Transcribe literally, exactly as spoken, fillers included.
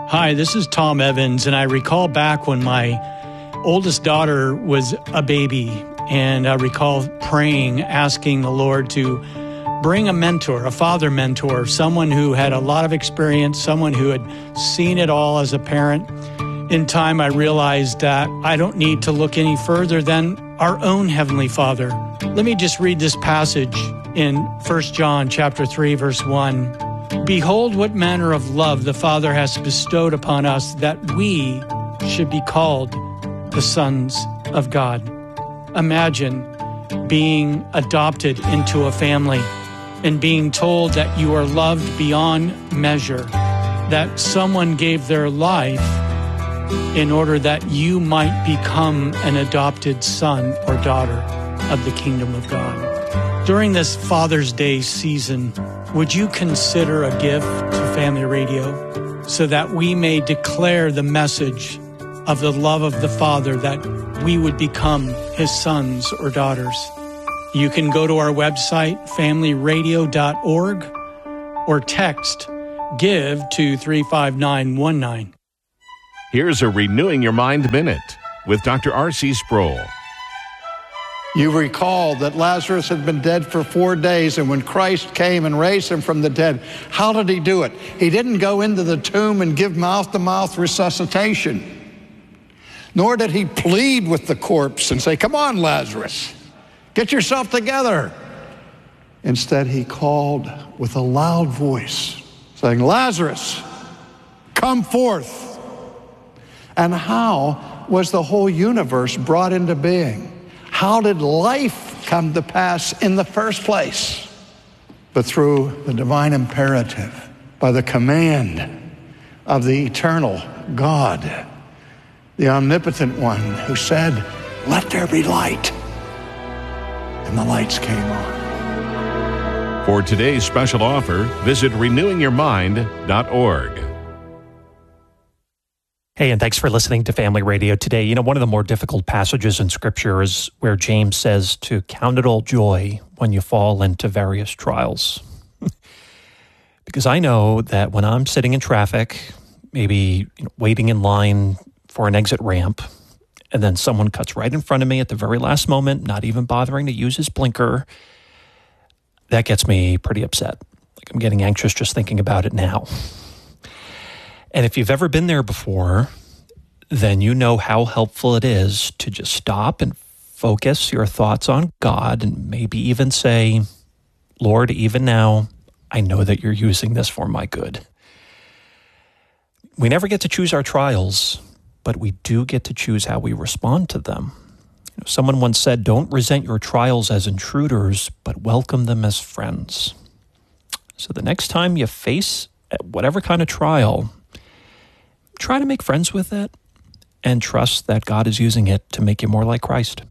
Hi, this is Tom Evans, and I recall back when my oldest daughter was a baby, and I recall praying, asking the Lord to bring a mentor, a father mentor, someone who had a lot of experience, someone who had seen it all as a parent. In time, I realized that I don't need to look any further than our own Heavenly Father. Let me just read this passage in First John chapter three, verse one. Behold, what manner of love the Father has bestowed upon us, that we should be called the sons of God. Imagine being adopted into a family and being told that you are loved beyond measure, that someone gave their life in order that you might become an adopted son or daughter of the kingdom of God. During this Father's Day season, would you consider a gift to Family Radio so that we may declare the message of the love of the Father, that we would become His sons or daughters? You can go to our website, family radio dot org, or text GIVE to three five nine one nine. Here's a Renewing Your Mind Minute with Doctor R C Sproul. You recall that Lazarus had been dead for four days, and when Christ came and raised him from the dead, how did he do it? He didn't go into the tomb and give mouth-to-mouth resuscitation, nor did he plead with the corpse and say, "Come on, Lazarus, get yourself together." Instead, he called with a loud voice, saying, "Lazarus, come forth." And how was the whole universe brought into being? How did life come to pass in the first place? But through the divine imperative, by the command of the eternal God, the omnipotent one who said, "Let there be light." And the lights came on. For today's special offer, visit renewing your mind dot org. Hey, and thanks for listening to Family Radio today. You know, one of the more difficult passages in Scripture is where James says to count it all joy when you fall into various trials. Because I know that when I'm sitting in traffic, maybe you know, waiting in line for an exit ramp, and then someone cuts right in front of me at the very last moment, not even bothering to use his blinker, that gets me pretty upset. Like I'm getting anxious just thinking about it now. And if you've ever been there before, then you know how helpful it is to just stop and focus your thoughts on God and maybe even say, "Lord, even now, I know that you're using this for my good." We never get to choose our trials, but we do get to choose how we respond to them. You know, someone once said, "Don't resent your trials as intruders, but welcome them as friends." So the next time you face whatever kind of trial, try to make friends with it and trust that God is using it to make you more like Christ.